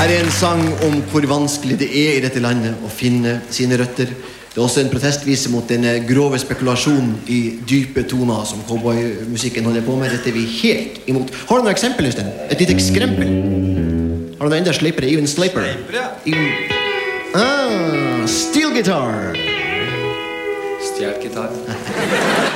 Her en sang om hvor vanskelig det I dette landet å finne sine røtter. Det også en protestvise mot den grove spekulasjonen I dype toner som cowboymusikken holder på med. Dette vi helt imot. Har du noen eksempel, Øystein? Et lite eksempel? Har du noe enda sleipere? Even sleipere? Steel guitar. Stjert gitar.